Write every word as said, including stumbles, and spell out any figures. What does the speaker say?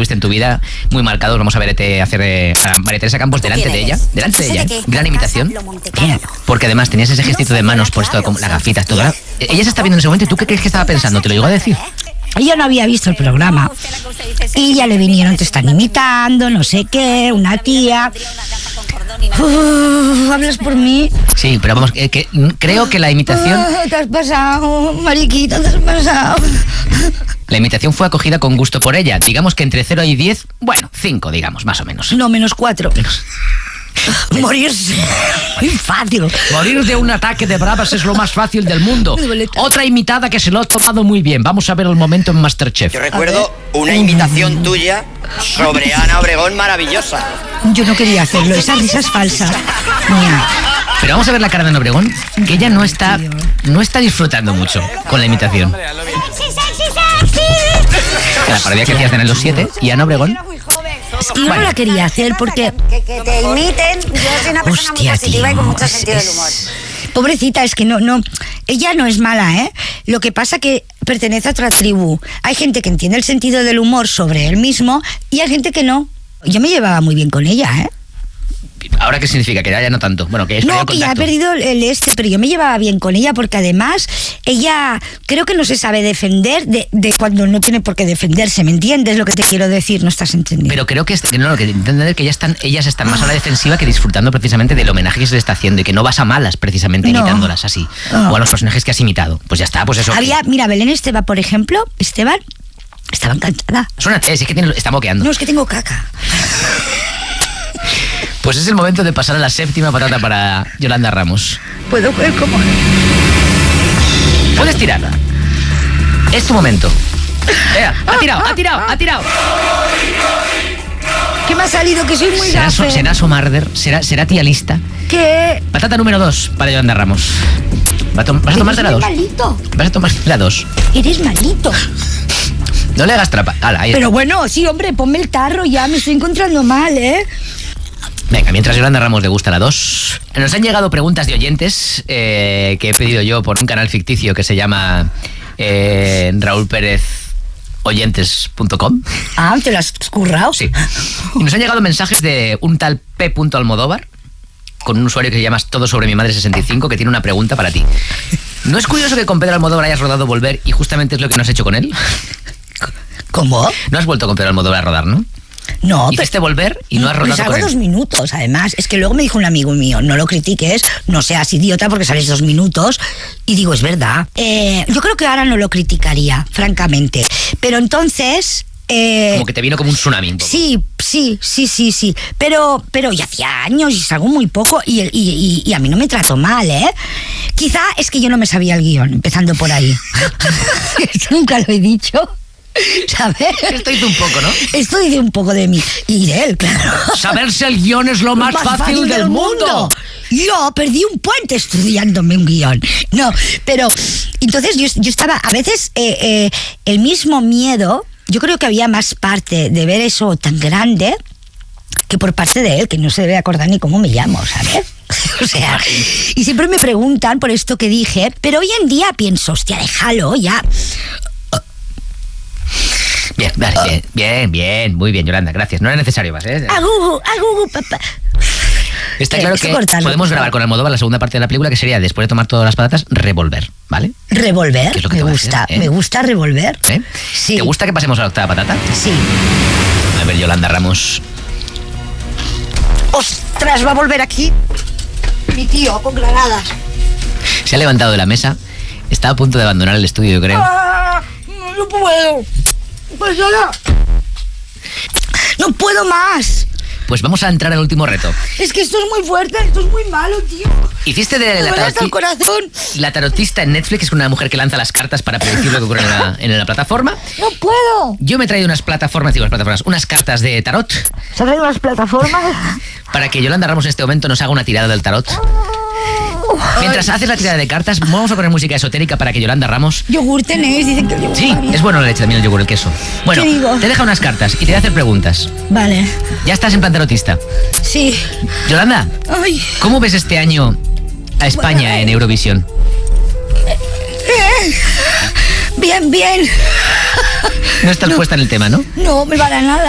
tuviste en tu vida muy marcados. Vamos a verte hacer eh, a María Teresa Campos delante de ella. Delante de ella. Gran imitación. Porque además tenías ese gestito de manos puesto con las gafitas, todo. Ella se está viendo en ese momento y ¿tú qué crees que estaba pensando? ¿Te lo llegó a decir? Ella no había visto el programa y ya le vinieron, te están imitando, no sé qué, una tía. Uf, ¿hablas por mí? Sí, pero vamos, eh, que, creo que la imitación... Oh, te has pasado, mariquita, te has pasado. La imitación fue acogida con gusto por ella. Digamos que entre cero y diez, bueno, cinco, digamos, más o menos. No, menos cuatro. Morirse. Muy fácil. Morir de un ataque de bravas es lo más fácil del mundo. Otra imitada que se lo ha tomado muy bien. Vamos a ver el momento en Masterchef. Yo recuerdo una imitación tuya sobre Ana Obregón maravillosa. Yo no quería hacerlo, esa risa es falsa. Mía. Pero vamos a ver la cara de Ana Obregón, que ella no está, no está disfrutando mucho con la imitación. La parodia que hacías en los siete y Ana Obregón. Es que yo bueno. no la quería hacer porque... Que, que te imiten, yo soy una persona Hostia, muy positiva tío, y con mucho es, sentido del humor. es... Pobrecita, es que no, no... Ella no es mala, ¿eh? Lo que pasa que pertenece a otra tribu. Hay gente que entiende el sentido del humor sobre él mismo y hay gente que no. Yo me llevaba muy bien con ella, ¿eh? ¿Ahora qué significa? Que ya no tanto. Bueno, que es No, que ya ha perdido el este, pero yo me llevaba bien con ella porque además ella creo que no se sabe defender de, de cuando no tiene por qué defenderse, ¿me entiendes lo que te quiero decir? No estás entendiendo. Pero creo que, es, no, lo que entender que ellas están, ellas están más a la defensiva que disfrutando precisamente del homenaje que se le está haciendo y que no vas a malas precisamente no. imitándolas así. No. O a los personajes que has imitado. Pues ya está, pues eso. Había, mira, Belén Esteban, por ejemplo, Esteban, estaba encantada. Suénate, es que tiene, está moqueando. No, es que tengo caca. Pues es el momento de pasar a la séptima patata para Yolanda Ramos. ¿Puedo ver cómo? Puedes tirarla. Es tu momento. Vea, ha tirado, ha tirado, ha tirado. ¿Qué me ha salido? Que soy muy ¿Será, gafe. ¿Será Somarder? ¿Será, ¿Será tía lista? ¿Qué? Patata número dos para Yolanda Ramos. ¿Vas a, vas a tomarte la dos? Malito. Vas a tomar la dos. Eres malito. No le hagas trapa. Ala, ahí Pero está. bueno, sí, hombre, ponme el tarro ya, me estoy encontrando mal, ¿eh? Venga, mientras Yolanda Ramos le gusta la dos. Nos han llegado preguntas de oyentes eh, que he pedido yo por un canal ficticio que se llama eh, Raúl Pérez oyentes punto com. Ah, ¿te lo has currado? Sí. Y nos han llegado mensajes de un tal P. Almodóvar, con un usuario que se llama Todo sobre mi madre sesenta y cinco, que tiene una pregunta para ti. ¿No es curioso que con Pedro Almodóvar hayas rodado Volver y justamente es lo que no has hecho con él? ¿Cómo? No has vuelto con Pedro Almodóvar a rodar, ¿no? No, hiciste pero, Volver y no has rodado pues con él. dos minutos, además. Es que luego me dijo un amigo mío, no lo critiques, no seas idiota porque sales dos minutos. Y digo, es verdad. Eh, yo creo que ahora no lo criticaría, francamente. Pero entonces... Eh, como que te vino como un tsunami un poco. Sí, sí, sí, sí, sí. Pero, pero ya hacía años y salgo muy poco y, y, y, y a mí no me trato mal, ¿eh? Quizá es que yo no me sabía el guión, empezando por ahí. Esto nunca lo he dicho. ¿Sabes? Esto dice un poco, ¿no? Esto dice un poco de mí. Y de él, claro. Saberse el guión es lo más, lo más fácil, fácil del, del mundo. mundo. Yo perdí un puente estudiándome un guión. No, pero entonces yo, yo estaba, a veces eh, eh, el mismo miedo, yo creo que había más parte de ver eso tan grande que por parte de él, que no se debe acordar ni cómo me llamo, ¿sabes? O sea, y siempre me preguntan por esto que dije, pero hoy en día pienso, hostia, déjalo ya. Bien, vale, oh. bien, bien, bien, muy bien, Yolanda, gracias. No era necesario más, ¿eh? Agugu, agugu, papá. Está claro que cortarlo, podemos grabar con Almodóvar la segunda parte de la película, que sería, después de tomar todas las patatas, revolver, ¿vale? ¿Revolver? Es lo que me te gusta, hacer, ¿eh? me gusta revolver. ¿Eh? Sí. ¿Te gusta que pasemos a la octava patata? Sí. A ver, Yolanda Ramos. ¡Ostras, va a volver aquí! Mi tío, con granadas. Se ha levantado de la mesa, está a punto de abandonar el estudio, yo creo. ¡Ah! No puedo. Pues nada. No puedo más. Pues vamos a entrar al último reto. Es que esto es muy fuerte, esto es muy malo, tío. Hiciste de la, taroti- el corazón. la tarotista en Netflix, es una mujer que lanza las cartas para predecir lo que ocurre en la, en la plataforma. No puedo. Yo me he traído unas plataformas, digo, unas plataformas, unas cartas de tarot. ¿Se han traído unas plataformas? Para que Yolanda Ramos en este momento nos haga una tirada del tarot. Mientras haces la tirada de cartas, vamos a poner música esotérica para que Yolanda Ramos... Yogur tenéis, dicen que el yogur. Sí, es bueno la leche también, el yogur, el queso. Bueno, ¿qué digo? Te deja unas cartas y te voy a hacer preguntas. Vale. Ya estás en plan tarotista. Sí. Yolanda, Ay. ¿cómo ves este año a España bueno, en Eurovisión? Bien, bien. No estás no. puesta en el tema, ¿no? No, me va a nada.